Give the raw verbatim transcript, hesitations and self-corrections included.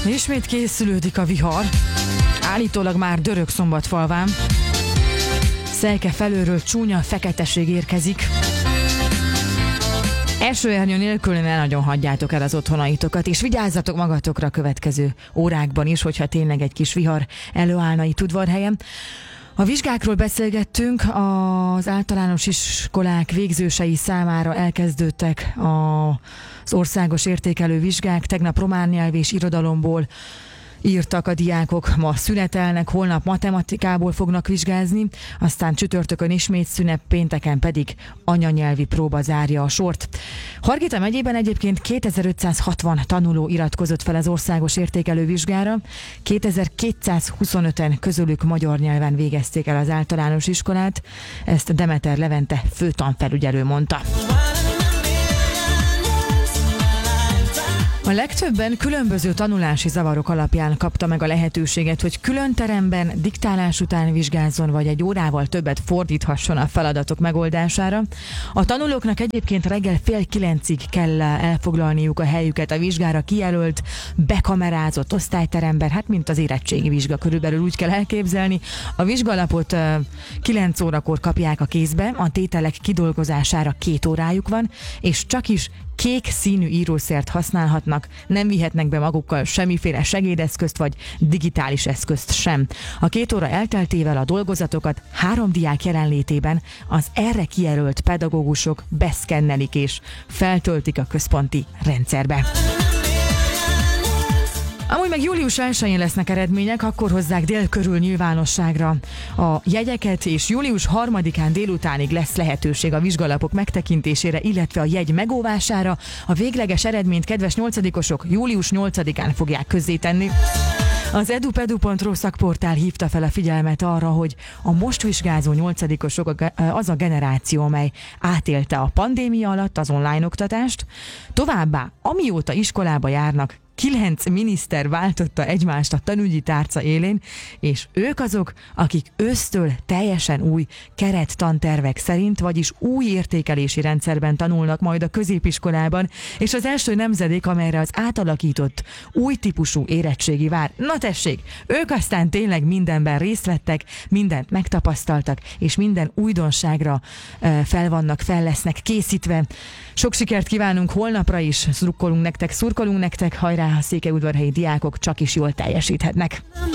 Ismét készülődik a vihar. Állítólag már Dörög-Szombatfalván. Szejke felőről csúnya feketeség érkezik. Esőernyő nélkül ne nagyon hagyjátok el az otthonaitokat, és vigyázzatok magatokra a következő órákban is, hogyha tényleg egy kis vihar előállna itt Udvarhelyen. A vizsgákról beszélgettünk, az általános iskolák végzősei számára elkezdődtek az országos értékelő vizsgák. Tegnap román nyelv és irodalomból írtak a diákok, ma szünetelnek, holnap matematikából fognak vizsgázni, aztán csütörtökön ismét szünet, pénteken pedig anyanyelvi próba zárja a sort. Hargita megyében egyébként kétezer-ötszázhatvan tanuló iratkozott fel az országos értékelő vizsgára, kétezer-kétszázhuszonöten közülük magyar nyelven végezték el az általános iskolát, ezt Demeter Levente főtanfelügyelő mondta. A legtöbben különböző tanulási zavarok alapján kapta meg a lehetőséget, hogy külön teremben diktálás után vizsgázzon, vagy egy órával többet fordíthasson a feladatok megoldására. A tanulóknak egyébként reggel fél kilencig kell elfoglalniuk a helyüket a vizsgára kijelölt, bekamerázott osztályteremben, hát mint az érettségi vizsga, körülbelül úgy kell elképzelni. A vizsgalapot kilenc órakor kapják a kézbe, a tételek kidolgozására két órájuk van, és csak is kék színű írószert használhatnak, nem vihetnek be magukkal semmiféle segédeszközt vagy digitális eszközt sem. A két óra elteltével a dolgozatokat három diák jelenlétében az erre kijelölt pedagógusok beszkennelik és feltöltik a központi rendszerbe. Amúgy meg július elsején lesznek eredmények, akkor hozzák dél körül nyilvánosságra a jegyeket, és július harmadikán délutánig lesz lehetőség a vizsgalapok megtekintésére, illetve a jegy megóvására. A végleges eredményt, kedves nyolcadikosok, július nyolcadikán fogják közzétenni. Az edupedu pont ru szakportál hívta fel a figyelmet arra, hogy a most vizsgázó nyolcadikosok az a generáció, amely átélte a pandémia alatt az online oktatást. Továbbá, amióta iskolába járnak, kilenc miniszter váltotta egymást a tanügyi tárca élén, és ők azok, akik ősztől teljesen új kerettantervek szerint, vagyis új értékelési rendszerben tanulnak majd a középiskolában, és az első nemzedék, amelyre az átalakított, új típusú érettségi vár. Na tessék, ők aztán tényleg mindenben részt vettek, mindent megtapasztaltak, és minden újdonságra uh, fel vannak, fel lesznek készítve. Sok sikert kívánunk holnapra is, szurkolunk nektek, szurkolunk nektek, hajrá, a székelyudvarhelyi diákok csak is jól teljesíthetnek.